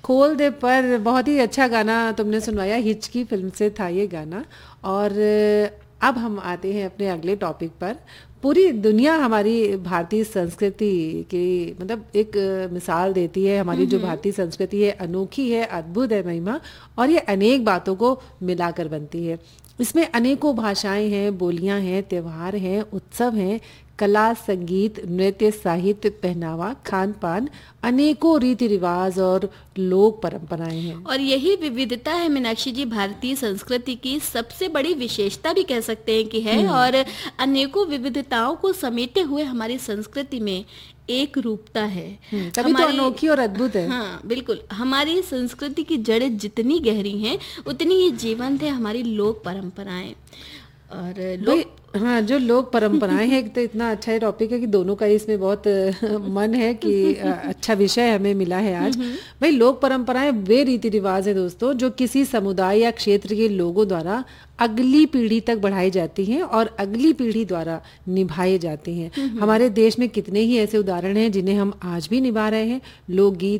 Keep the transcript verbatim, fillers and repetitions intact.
खोल दे पर बहुत ही अच्छा गाना तुमने सुनवाया, हिचकी फिल्म से था ये गाना। और अब हम आते हैं अपने अगले टॉपिक पर। पूरी दुनिया हमारी भारतीय संस्कृति की मतलब एक मिसाल देती है। हमारी जो भारतीय संस्कृति है अनोखी है, अद्भुत है महिमा, और ये अनेक बातों को मिलाकर बनती है। इसमें अनेकों भाषाएं हैं, बोलियां हैं, त्योहार हैं, उत्सव हैं, कला, संगीत, नृत्य, साहित्य, पहनावा, खान पान, अनेकों रीति रिवाज और लोक परंपराएं हैं। और यही विविधता है मीनाक्षी जी भारतीय संस्कृति की सबसे बड़ी विशेषता भी कह सकते हैं कि है। और अनेकों विविधताओं को समेटे हुए हमारी संस्कृति में एक रूपता है, तभी तो अनोखी और अद्भुत है। हाँ बिल्कुल, हमारी संस्कृति की जड़ें जितनी गहरी हैं उतनी ही जीवंत है हमारी लोक परंपराएं। और लोक हाँ, जो लोक परंपराएं हैं, तो इतना अच्छा है टॉपिक है कि दोनों का इसमें बहुत मन है कि अच्छा विषय हमें मिला है आज। भाई लोक परंपराएं वे रीति रिवाज है दोस्तों जो किसी समुदाय या क्षेत्र के लोगों द्वारा अगली पीढ़ी तक बढ़ाई जाती हैं और अगली पीढ़ी द्वारा निभाए जाते हैं। हमारे देश में कितने ही ऐसे उदाहरण हैं जिन्हें हम आज भी निभा रहे हैं। लोकगीत,